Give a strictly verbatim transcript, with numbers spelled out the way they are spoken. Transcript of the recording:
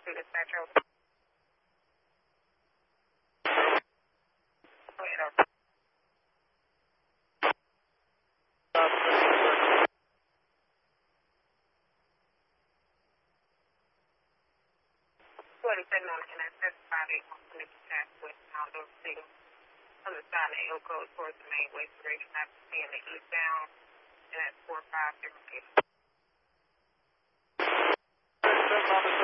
two dispatcher. Go ahead, over. forty-seven on the N S S five eight one Connect Task with Aldo City. On the side of the L code towards the main way direction after seeing the eastbound and at four five different people.